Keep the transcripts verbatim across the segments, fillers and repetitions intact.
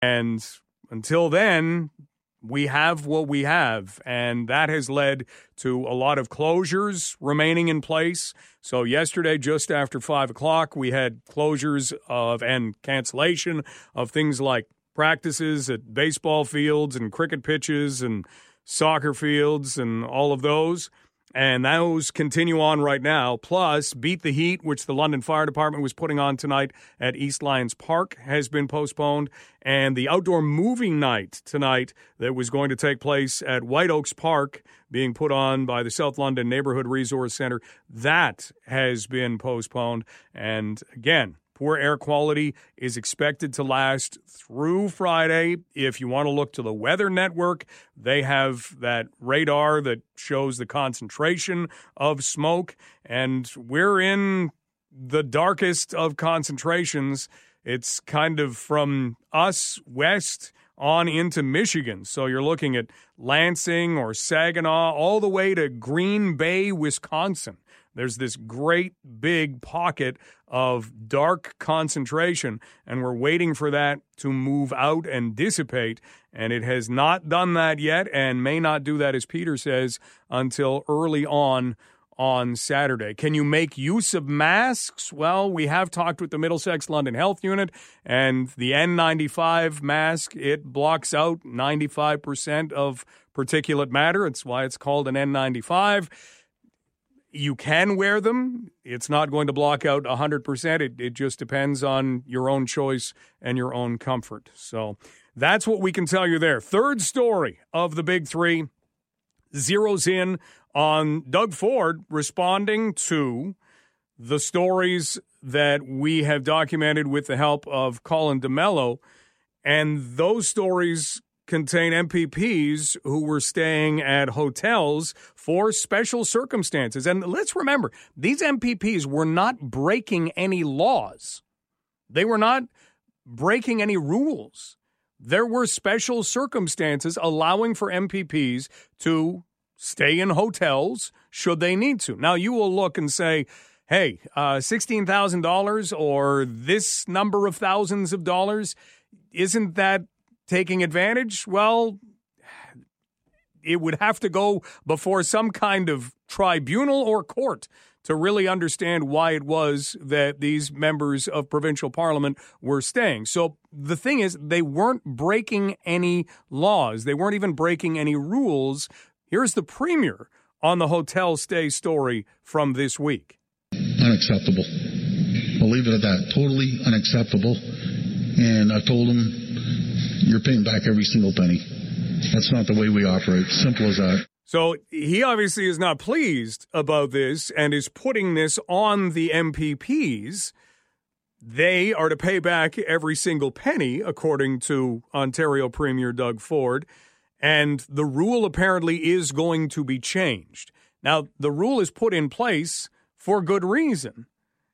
And until then, we have what we have, and that has led to a lot of closures remaining in place. So yesterday, just after five o'clock, we had closures of and cancellation of things like practices at baseball fields and cricket pitches and soccer fields and all of those. And those continue on right now. Plus, Beat the Heat, which the London Fire Department was putting on tonight at East Lions Park, has been postponed. And the outdoor movie night tonight that was going to take place at White Oaks Park, being put on by the South London Neighborhood Resource Center, that has been postponed. And again, poor air quality is expected to last through Friday. If you want to look to the Weather Network, they have that radar that shows the concentration of smoke, and we're in the darkest of concentrations. It's kind of from us west on into Michigan. So you're looking at Lansing or Saginaw all the way to Green Bay, Wisconsin. There's this great big pocket of dark concentration, and we're waiting for that to move out and dissipate, and it has not done that yet and may not do that, as Peter says, until early on on Saturday. Can you make use of masks? Well, we have talked with the Middlesex London Health Unit, and the N ninety-five mask, it blocks out ninety-five percent of particulate matter. It's why it's called an N ninety-five. You can wear them. It's not going to block out one hundred percent. It, it just depends on your own choice and your own comfort. So that's what we can tell you there. Third story of the big three zeroes in on Doug Ford responding to the stories that we have documented with the help of Colin DeMello. And those stories contain M P Ps who were staying at hotels for special circumstances. And let's remember, these M P Ps were not breaking any laws. They were not breaking any rules. There were special circumstances allowing for M P Ps to stay in hotels should they need to. Now, you will look and say, hey, uh, sixteen thousand dollars or this number of thousands of dollars, isn't that taking advantage? Well, it would have to go before some kind of tribunal or court to really understand why it was that these members of provincial parliament were staying. So the thing is, they weren't breaking any laws. They weren't even breaking any rules. Here's the premier on the hotel stay story from this week. Unacceptable. I'll leave it at that. Totally unacceptable. And I told him, you're paying back every single penny. That's not the way we operate. Simple as that. So he obviously is not pleased about this and is putting this on the M P Ps. They are to pay back every single penny, according to Ontario Premier Doug Ford. And the rule apparently is going to be changed. Now, the rule is put in place for good reason,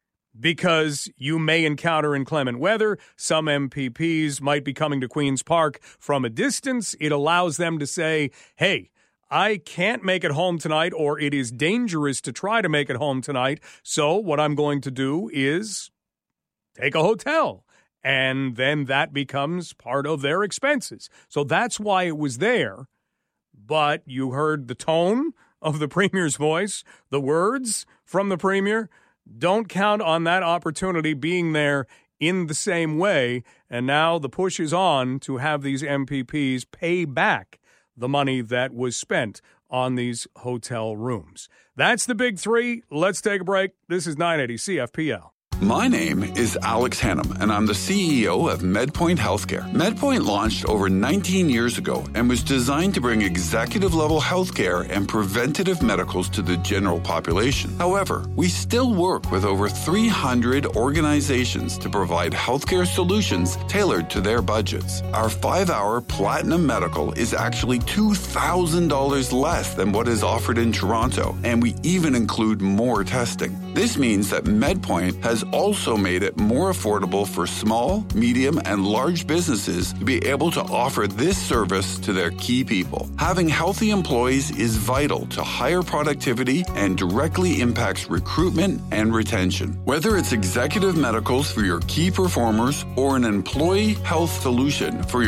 because you may encounter inclement weather. Some M P Ps might be coming to Queen's Park from a distance. It allows them to say, hey, I can't make it home tonight, or it is dangerous to try to make it home tonight. So what I'm going to do is take a hotel. And then that becomes part of their expenses. So that's why it was there. But you heard the tone of the Premier's voice, the words from the Premier. Don't count on that opportunity being there in the same way. And now the push is on to have these M P Ps pay back the money that was spent on these hotel rooms. That's the big three. Let's take a break. This is nine eighty C F P L. My name is Alex Hannum, and I'm the C E O of MedPoint Healthcare. MedPoint launched over nineteen years ago and was designed to bring executive-level healthcare and preventative medicals to the general population. However, we still work with over three hundred organizations to provide healthcare solutions tailored to their budgets. Our five-hour Platinum Medical is actually two thousand dollars less than what is offered in Toronto, and we even include more testing. This means that MedPoint has also made it more affordable for small, medium, and large businesses to be able to offer this service to their key people. Having healthy employees is vital to higher productivity and directly impacts recruitment and retention. Whether it's executive medicals for your key performers or an employee health solution for your